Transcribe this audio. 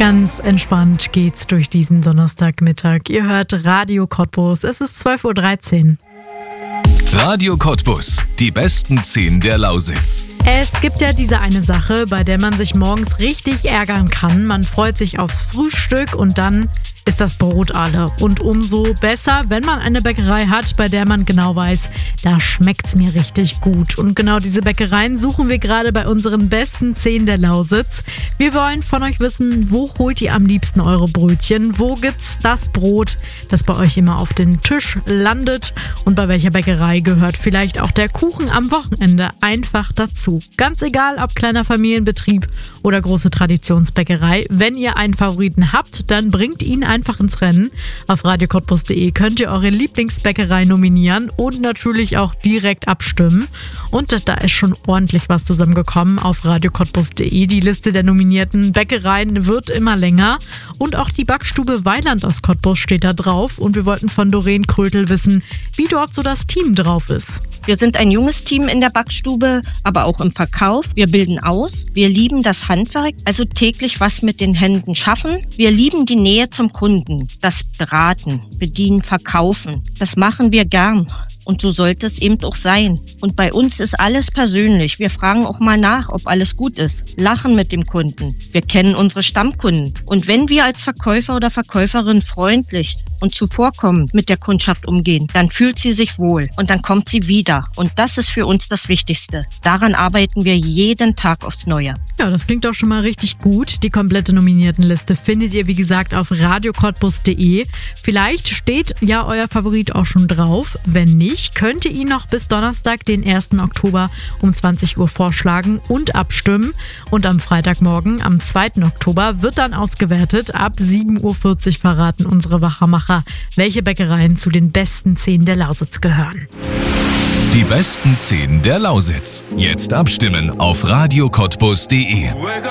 Ganz entspannt geht's durch diesen Donnerstagmittag. Ihr hört Radio Cottbus. Es ist 12.13 Uhr. Radio Cottbus. Die besten 10 der Lausitz. Es gibt ja diese eine Sache, bei der man sich morgens richtig ärgern kann. Man freut sich aufs Frühstück und dann ist das Brot alle. Und umso besser, wenn man eine Bäckerei hat, bei der man genau weiß, da schmeckt's mir richtig gut. Und genau diese Bäckereien suchen wir gerade bei unseren besten 10 der Lausitz. Wir wollen von euch wissen, wo holt ihr am liebsten eure Brötchen? Wo gibt's das Brot, das bei euch immer auf den Tisch landet? Und bei welcher Bäckerei gehört vielleicht auch der Kuchen am Wochenende einfach dazu? Ganz egal, ob kleiner Familienbetrieb oder große Traditionsbäckerei. Wenn ihr einen Favoriten habt, dann bringt ihn einfach ins Rennen. Auf radiocottbus.de könnt ihr eure Lieblingsbäckerei nominieren und natürlich auch direkt abstimmen. Und da ist schon ordentlich was zusammengekommen auf radiocottbus.de. Die Liste der nominierten Bäckereien wird immer länger. Und auch die Backstube Weiland aus Cottbus steht da drauf. Und wir wollten von Doreen Krötel wissen, wie dort so das Team drauf ist. Wir sind ein junges Team in der Backstube, aber auch im Verkauf. Wir bilden aus, wir lieben das Handwerk, also täglich was mit den Händen schaffen. Wir lieben die Nähe zum Kunden, das Beraten, Bedienen, Verkaufen. Das machen wir gern und so sollte es eben auch sein. Und bei uns ist alles persönlich. Wir fragen auch mal nach, ob alles gut ist, lachen mit dem Kunden. Wir kennen unsere Stammkunden. Und wenn wir als Verkäufer oder Verkäuferin freundlich und zuvorkommend mit der Kundschaft umgehen, dann fühlt sie sich wohl und dann kommt sie wieder. Und das ist für uns das Wichtigste. Daran arbeiten wir jeden Tag aufs Neue. Ja, das klingt doch schon mal richtig gut. Die komplette Nominiertenliste findet ihr, wie gesagt, auf radiocottbus.de. Vielleicht steht ja euer Favorit auch schon drauf. Wenn nicht, könnt ihr ihn noch bis Donnerstag, den 1. Oktober um 20 Uhr vorschlagen und abstimmen. Und am Freitagmorgen, am 2. Oktober, wird dann ausgewertet. Ab 7.40 Uhr verraten unsere Wachermacher, welche Bäckereien zu den besten 10 der Lausitz gehören. Die besten 10 der Lausitz. Jetzt abstimmen auf radiocottbus.de.